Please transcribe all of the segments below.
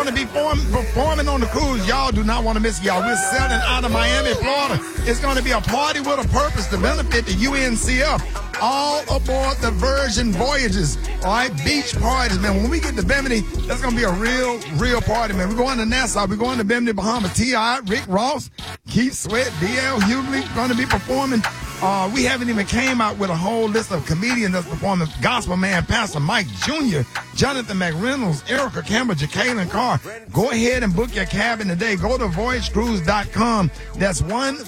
going to be performing on the cruise. Y'all do not want to miss it, y'all. We're sailing out of Miami, Florida. It's going to be a party with a purpose to benefit the UNCF. All aboard the Virgin Voyages. All right, beach parties, man. When we get to Bimini, that's going to be a real party, man. We're going to Nassau. We're going to Bimini, Bahamas. T.I., Rick Ross, Keith Sweat, D.L. Hughley going to be performing. We haven't even came out with a whole list of comedians that's performing. Gospel man, Pastor Mike Jr., Jonathan McReynolds, Erica Campbell, Jacqueline Carr. Go ahead and book your cabin today. Go to VoyageCruise.com. That's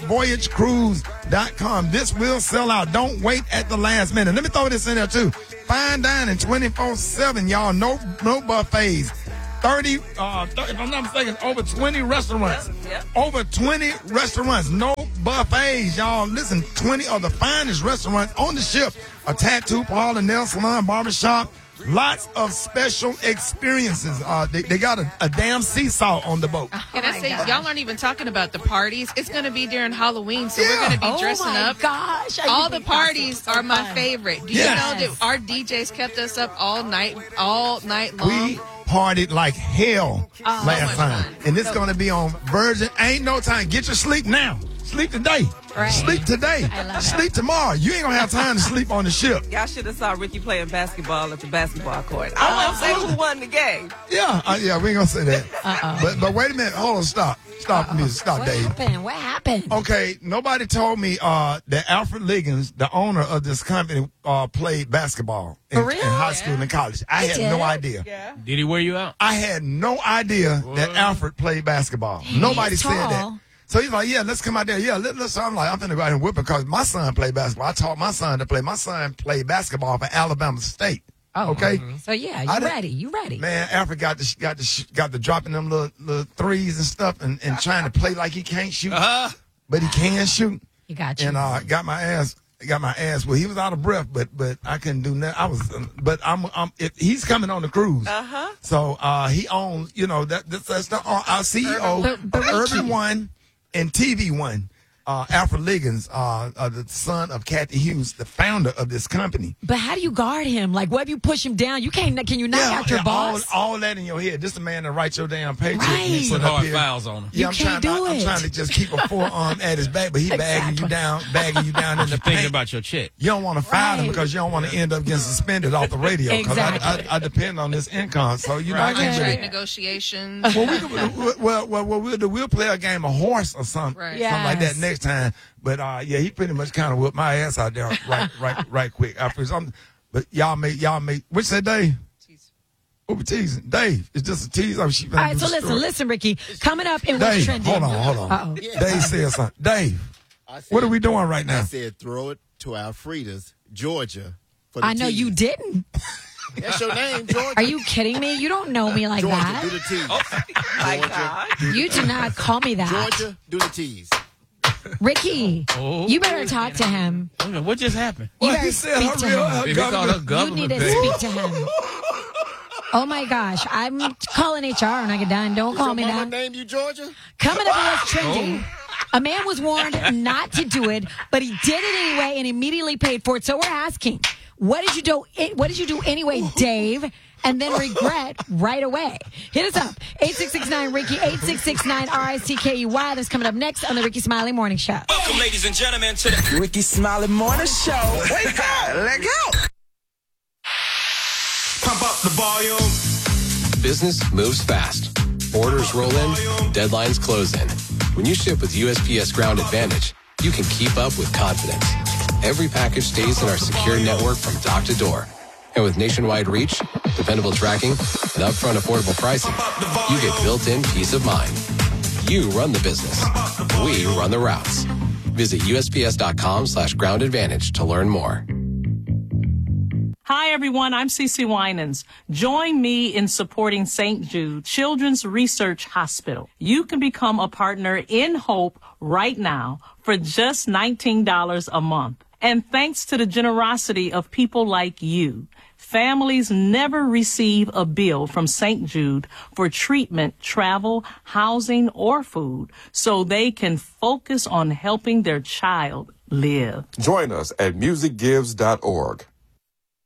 OneVoyageCruise.com. This will sell out. Don't wait at the last minute. Let me throw this in there, too. Fine dining 24/7, y'all. No buffets. 30, if I'm not mistaken, over 20 restaurants. Yep. Over 20 restaurants. No buffets, y'all. Listen, 20 of the finest restaurants on the ship. A tattoo parlor, nail salon, barbershop. Lots of special experiences. They got a damn seesaw on the boat. Can I say, y'all aren't even talking about the parties. It's going to be during Halloween, so we're going to be dressing up. Oh, my gosh. All the parties are my favorite. Do you know that our DJs kept us up all night long? We partied like hell last time. And it's going to be on Virgin. Ain't no time. Get your sleep now. Sleep today. Right. Sleep today. Sleep tomorrow. You ain't going to have time to sleep on the ship. Y'all should have saw Ricky playing basketball at the basketball court. I won't say who won the game. Yeah, we ain't going to say that. But wait a minute. Hold on. Stop. Stop the music. Stop, Dave. What happened? Okay, nobody told me that Alfred Liggins, the owner of this company, played basketball in high school and college. I had no idea. Yeah. Did he wear you out? I had no idea that Alfred played basketball. Nobody said that. So he's like, yeah, let's come out there. Yeah, let's. I'm like, I'm finna go out and whip it because my son played basketball. I taught my son to play. My son played basketball for Alabama State. Oh, okay. So yeah, you ready? Man, Alfred got the dropping them little threes and stuff and trying to play like he can't shoot, but he can shoot. He got you. And got my ass. Well, he was out of breath, but I couldn't do nothing. He's coming on the cruise. So he owns, that's our CEO, Urban One and TV One. Alfred Liggins, the son of Kathy Hughes, the founder of this company. But how do you guard him? Like, what if you push him down? Can you knock out your boss? All that in your head. This is a man that writes your damn paycheck. Right. Put hard files on him. Yeah, I'm trying to just keep a forearm at his back, but he bagging you down in the Thinking paint. about your check. You don't want to fire him because you don't want to end up getting suspended off the radio. Because I depend on this income. So trade negotiations. What we'll do, we'll play a game of horse or something, something like that next time. But he pretty much kind of whipped my ass out there right quick after. But y'all make. What's that, Dave? What we teasing? Dave, it's just a tease. All right, so listen, Ricky. Coming up in what's trending. Hold on. Dave said something. Dave, what are we doing right now? I said throw it to Alfreda's, Georgia. For the I know tease. you didn't. That's your name, Georgia. Are you kidding me? You don't know me like Georgia, that. do the tease. My God. You do not call me that. Georgia, do the tease. Ricky, you better talk to him. What just happened? You better speak to him. You need to speak to him. Oh my gosh, I'm calling HR when I get done. Don't call me that. Name you Georgia? Coming up in what's trending. A man was warned not to do it, but he did it anyway and immediately paid for it. So we're asking, what did you do anyway, Dave? And then regret right away. Hit us up. 8669-RICKY, 8669-RICKEY. That's coming up next on the Ricky Smiley Morning Show. Welcome, ladies and gentlemen, to the Ricky Smiley Morning Show. Wake up! Let go! Pump up the volume. Business moves fast. Orders roll in, deadlines close in. When you ship with USPS Ground Advantage, you can keep up with confidence. Every package stays in our secure network from dock to door. And with nationwide reach, dependable tracking, and upfront affordable pricing, you get built-in peace of mind. You run the business. We run the routes. Visit USPS.com/Ground Advantage to learn more. Hi, everyone. I'm Cece Winans. Join me in supporting St. Jude Children's Research Hospital. You can become a partner in Hope right now for just $19 a month. And thanks to the generosity of people like you, families never receive a bill from St. Jude for treatment, travel, housing, or food, so they can focus on helping their child live. Join us at musicgives.org.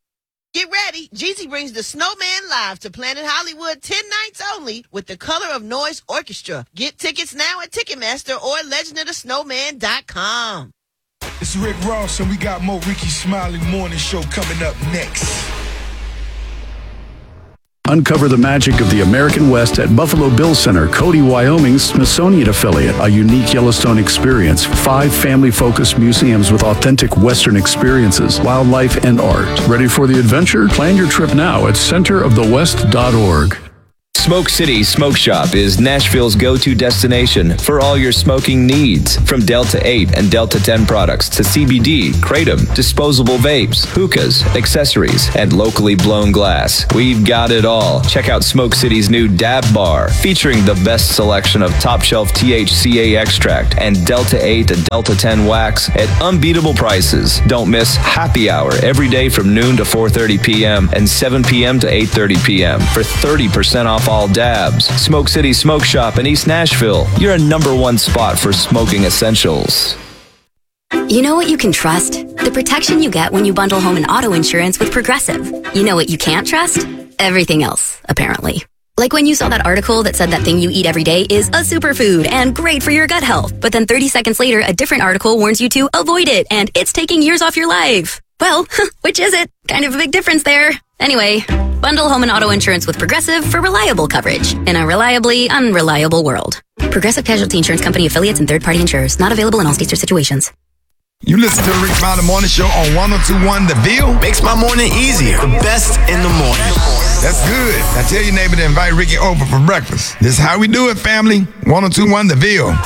Get ready. Jeezy brings the Snowman live to Planet Hollywood 10 nights only with the Color of Noise Orchestra. Get tickets now at Ticketmaster or legendofthesnowman.com. It's Rick Ross, and we got more Ricky Smiley Morning Show coming up next. Uncover the magic of the American West at Buffalo Bill Center, Cody, Wyoming's Smithsonian affiliate. A unique Yellowstone experience. 5 family-focused museums with authentic Western experiences, wildlife, and art. Ready for the adventure? Plan your trip now at centerofthewest.org. Smoke City Smoke Shop is Nashville's go-to destination for all your smoking needs. From Delta 8 and Delta 10 products to CBD, Kratom, disposable vapes, hookahs, accessories, and locally blown glass. We've got it all. Check out Smoke City's new Dab Bar, featuring the best selection of top-shelf THCA extract and Delta 8 and Delta 10 wax at unbeatable prices. Don't miss Happy Hour every day from noon to 4:30 p.m. and 7 p.m. to 8:30 p.m. for 30% off all dabs. Smoke City Smoke Shop in East Nashville. You're a #1 spot for smoking essentials. You know what you can trust? The protection you get when you bundle home and auto insurance with Progressive. You know what you can't trust? Everything else, apparently. Like when you saw that article that said that thing you eat every day is a superfood and great for your gut health, but then 30 seconds later, a different article warns you to avoid it and it's taking years off your life. Well, which is it? Kind of a big difference there. Anyway, bundle home and auto insurance with Progressive for reliable coverage in a reliably unreliable world. Progressive Casualty Insurance Company affiliates and third-party insurers. Not available in all states or situations. You listen to the Rick Smiley Morning Show on 102.1 The Ville. Makes my morning easier. The best in the morning. That's good. Now tell your neighbor to invite Ricky over for breakfast. This is how we do it, family. 102.1 The Ville.